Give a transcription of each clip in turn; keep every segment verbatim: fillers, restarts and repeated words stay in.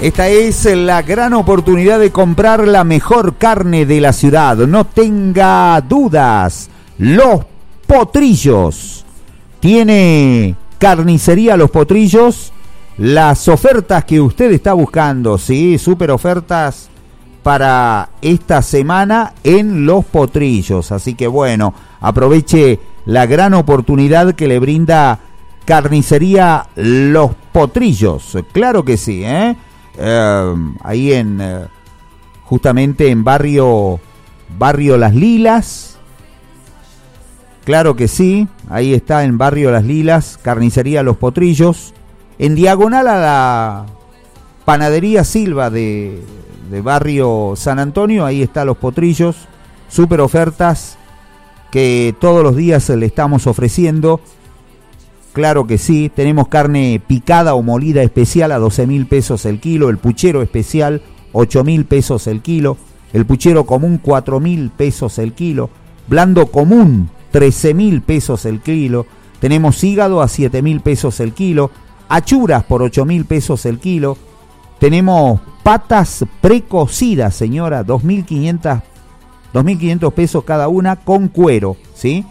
Esta es la gran oportunidad de comprar la mejor carne de la ciudad. No tenga dudas. Los Potrillos. Tiene carnicería Los Potrillos. Las ofertas que usted está buscando, sí, súper ofertas para esta semana en Los Potrillos. Así que bueno, aproveche la gran oportunidad que le brinda carnicería Los Potrillos. Claro que sí, ¿eh? Eh, ahí en eh, justamente en barrio barrio Las Lilas, claro que sí, ahí está en barrio Las Lilas, carnicería Los Potrillos, en diagonal a la panadería Silva de, de barrio San Antonio, ahí está Los Potrillos, super ofertas que todos los días le estamos ofreciendo. Claro que sí, tenemos carne picada o molida especial a doce mil pesos el kilo, el puchero especial ocho mil pesos el kilo, el puchero común cuatro mil pesos el kilo, blando común trece mil pesos el kilo, tenemos hígado a siete mil pesos el kilo, achuras por ocho mil pesos el kilo, tenemos patas precocidas, señora, dos mil quinientos pesos cada una con cuero, ¿sí?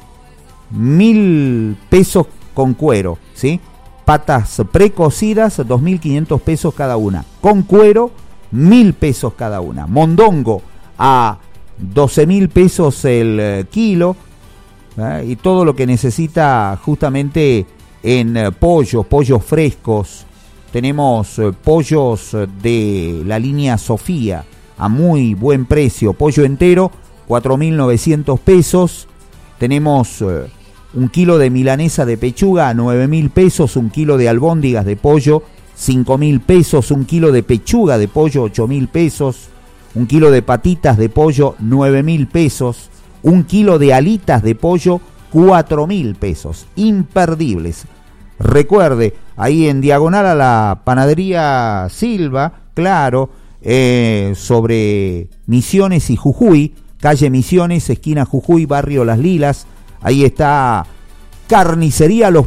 Mil pesos con cuero, ¿sí? Patas precocidas, dos mil quinientos pesos cada una. Con cuero, mil pesos cada una. Mondongo a doce mil pesos el eh, kilo. ¿eh? Y todo lo que necesita justamente en eh, pollos, pollos frescos. Tenemos eh, pollos de la línea Sofía a muy buen precio. Pollo entero, cuatro mil novecientos pesos. Tenemos Eh, un kilo de milanesa de pechuga a nueve mil pesos, un kilo de albóndigas de pollo, cinco mil pesos, un kilo de pechuga de pollo, ocho mil pesos, un kilo de patitas de pollo, nueve mil pesos, un kilo de alitas de pollo, cuatro mil pesos. Imperdibles. Recuerde, ahí en diagonal a la panadería Silva, claro, eh, sobre Misiones y Jujuy, calle Misiones, esquina Jujuy, barrio Las Lilas. Ahí está carnicería Los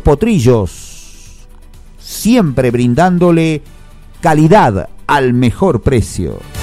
Potrillos, siempre brindándole calidad al mejor precio.